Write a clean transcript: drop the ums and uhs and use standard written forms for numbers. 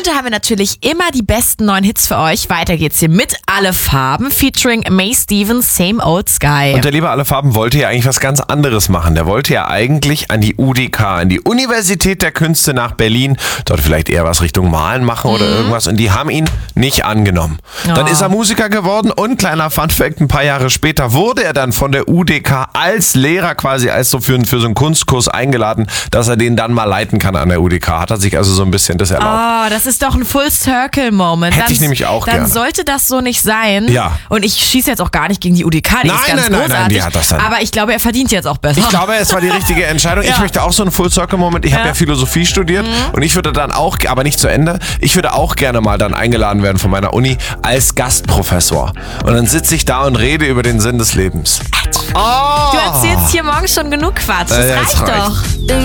Und da haben wir natürlich immer die besten neuen Hits für euch. Weiter geht's hier mit Alle Farben featuring May Stevens, Same Old Sky. Und der liebe Alle Farben wollte ja eigentlich was ganz anderes machen. Der wollte ja eigentlich an die UDK, an die Universität der Künste nach Berlin, dort vielleicht eher was Richtung Malen machen oder irgendwas. Und die haben ihn nicht angenommen. Dann ist er Musiker geworden und, kleiner Funfact, ein paar Jahre später wurde er dann von der UDK als Lehrer quasi als so für so einen Kunstkurs eingeladen, dass er den dann mal leiten kann an der UDK. Hat er sich also so ein bisschen das erlaubt. Oh, das ist doch ein Full-Circle-Moment. Hätte ich nämlich auch Dann gerne. sollte das so nicht sein. Ja. Und ich schieße jetzt auch gar nicht gegen die UDK, die ist ganz großartig. Die hat das dann. Aber ich glaube, er verdient jetzt auch besser. Ich glaube, es war die richtige Entscheidung. Ich möchte auch so einen Full-Circle-Moment. Ich habe ja Philosophie studiert und ich würde dann auch, aber nicht zu Ende, ich würde auch gerne mal dann eingeladen werden von meiner Uni als Gastprofessor. Und dann sitze ich da und rede über den Sinn des Lebens. Du erzählst hier morgen schon genug Quatsch. Das Ja, es reicht doch.